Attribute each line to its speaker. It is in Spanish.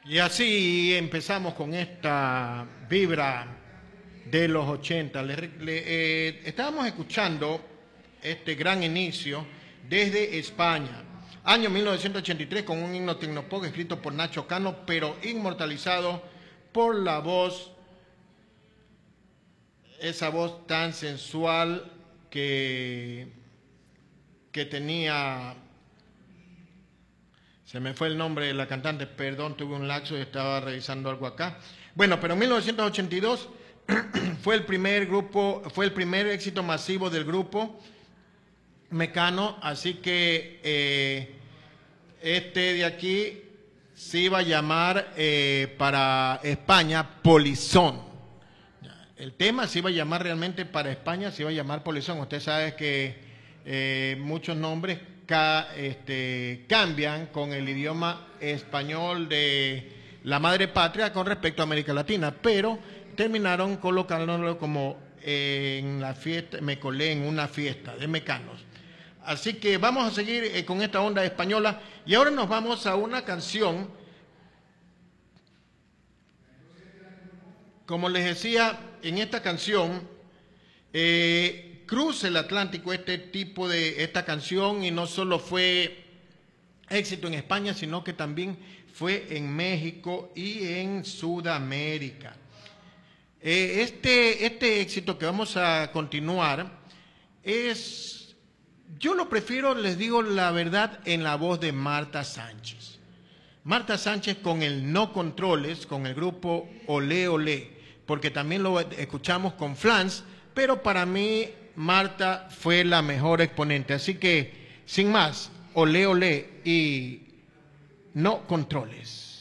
Speaker 1: Y así empezamos con esta vibra de los 80. Estábamos escuchando este gran inicio desde España, año 1983, con un himno tecnopop escrito por Nacho Cano, pero inmortalizado por la voz, esa voz tan sensual que tenía. Se me fue el nombre de la cantante, perdón, tuve un lapso y estaba revisando algo acá. Bueno, pero en 1982 fue el primer éxito masivo del grupo Mecano, así que este de aquí se iba a llamar para España Polizón. El tema se iba a llamar realmente para España, se iba a llamar Polizón. Usted sabe que muchos nombres cambian con el idioma español de la madre patria con respecto a América Latina, pero terminaron colocándolo como en la fiesta, me colé en una fiesta de mecanos. Así que vamos a seguir con esta onda española y ahora nos vamos a una canción, como les decía, en esta canción cruza el Atlántico esta canción, y no solo fue éxito en España, sino que también fue en México y en Sudamérica. Este éxito que vamos a continuar yo lo prefiero, les digo la verdad, en la voz de Marta Sánchez. Marta Sánchez con el No Controles, con el grupo Olé Olé, porque también lo escuchamos con Flans, pero para mí Marta fue la mejor exponente. Así que, sin más, Olé Olé y No Controles.